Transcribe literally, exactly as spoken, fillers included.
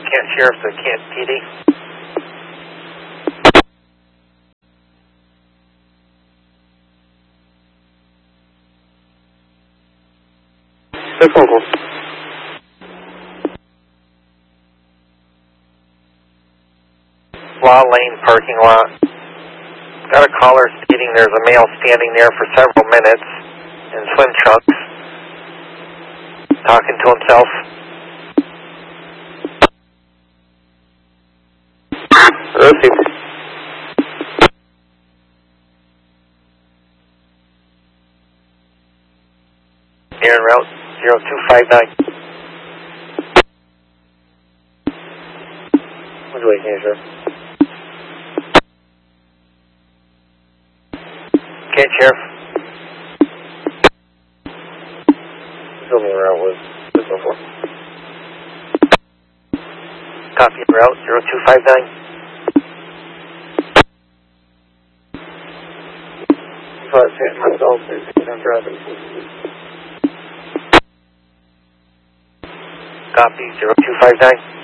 Kent Sheriff to Kent P D. That's local. Law Lane parking lot. Got a caller stating there's a male standing there for several minutes in swim trunks, talking to himself. Receive. Aaron route zero two five nine. Which way can you, sir? Kent Sheriff. Tell me the route was this before. Copy route zero two five nine. Five, ten, myself, I'm driving. Copy zero two five nine.